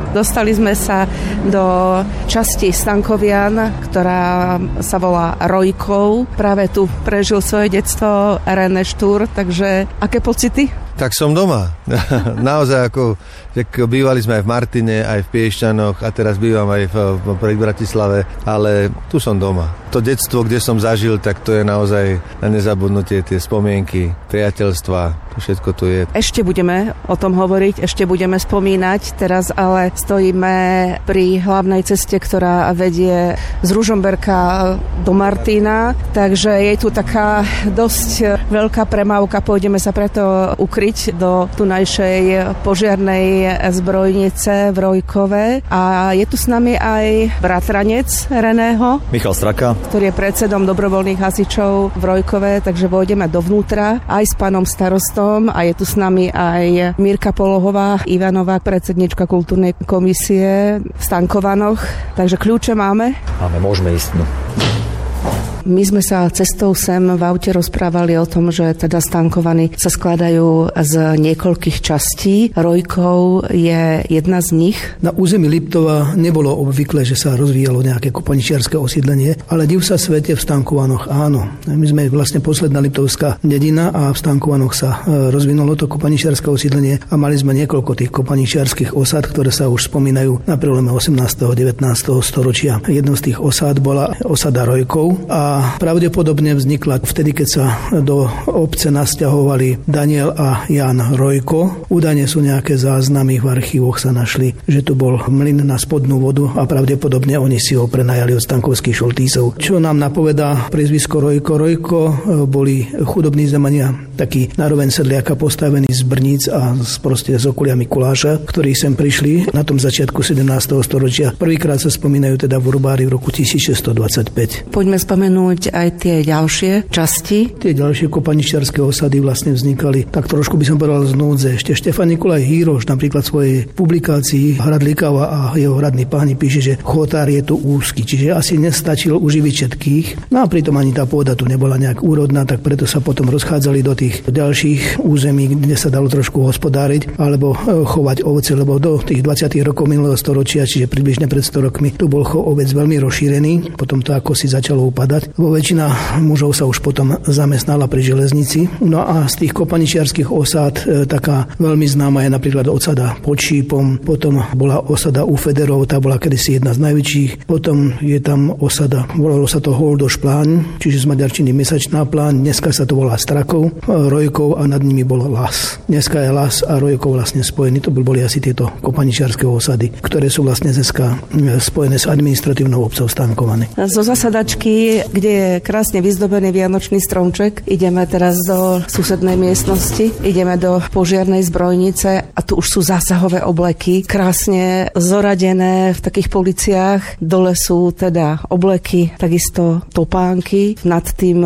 Dostali sme sa do časti Stankovian, ktorá sa volá Rojkov. Práve tu prežil svoje detstvo René Štúr, takže aké pocity? Tak som doma. Naozaj, ako bývali sme aj v Martine, aj v Piešťanoch a teraz bývam aj v Bratislave, ale tu som doma. To detstvo, kde som zažil, tak to je naozaj na nezabudnutie, tie spomienky, priateľstva, to všetko tu je. Ešte budeme o tom hovoriť, ešte budeme spomínať, teraz ale stojíme pri hlavnej ceste, ktorá vedie z Ružomberka do Martina, takže je tu taká dosť veľká premávka, pôjdeme sa preto ukryť do tunajšej požiarnej zbrojnice v Rojkove a je tu s nami aj bratranec Reného, Michal Straka, ktorý je predsedom dobrovoľných hasičov v Rojkove, takže pôjdeme dovnútra aj s pánom starostom a je tu s nami aj Mirka Polohová Ivanová, predsednička kultúrnej komisie v Stankovanoch, takže kľúče máme? Máme, môžeme ísť. No. My sme sa cestou sem v aute rozprávali o tom, že teda Stankovany sa skladajú z niekoľkých častí. Rojkov je jedna z nich. Na území Liptova nebolo obvykle, že sa rozvíjalo nejaké kopaničiarske osídlenie, ale div sa svete v Stankovanoch áno. My sme vlastne posledná liptovská dedina a v Stankovanoch sa rozvinulo to kopaničiarske osídlenie a mali sme niekoľko tých kopaničiarskych osad, ktoré sa už spomínajú na prelome 18. a 19. storočia. Jednou z tých osad bola osada Rojkov a pravdepodobne vznikla vtedy, keď sa do obce nasťahovali Daniel a Jan Rojko. Údajne sú nejaké záznamy, v archívoch sa našli, že tu bol mlyn na spodnú vodu a pravdepodobne oni si ho prenajali od stankovských šoltísov. Čo nám napovedá priezvisko Rojko? Rojko boli chudobní zemania, takí naroveň sedliaka postavení z Brníc a proste z okolia Mikuláša, ktorí sem prišli na tom začiatku 17. storočia. Prvýkrát sa spomínajú teda v Urbári v roku 1625. Poďme spomenúť aj tie ďalšie časti. Tie ďalšie kopaničiarske osady vlastne vznikali, tak trošku by som povedal z núdze. Ešte Štefan Nikolaj Hýroš napríklad v svojej publikácii Hrad Likava a jeho hradní páni píše, že chotár je tu úzky, čiže asi nestačil uživiť všetkých. No a pritom ani tá pôda tu nebola nejak úrodná, tak preto sa potom rozchádzali do tých ďalších území, kde sa dalo trošku hospodáriť alebo chovať ovce, lebo do tých 20. rokov minulého storočia, čiže približne pred 100 rokmi, tu bol chov ovec veľmi rozšírený, potom to ako si začalo upadať. Lebo väčšina mužov sa už potom zamestnala pri železnici. No a z tých kopaničiarskych osád taká veľmi známa je napríklad osada pod Šípom, potom bola osada u Federov, tá bola kedysi jedna z najväčších, potom je tam osada, volalo sa to Holdoš pláň, čiže z maďarčiny mesačná pláň, dneska sa to volá Strakov, Rojkov a nad nimi bol Las. Dneska je Las a Rojkov vlastne spojení, to boli asi tieto kopaničiarske osady, ktoré sú vlastne dneska spojené s administratívnou obcov Stankovany. Zo zasadačky, kde je krásne vyzdobený vianočný stromček. Ideme teraz do susednej miestnosti, ideme do požiarnej zbrojnice a tu už sú zásahové obleky, krásne zoradené v takých policiách. Dole sú teda obleky, takisto topánky. Nad tým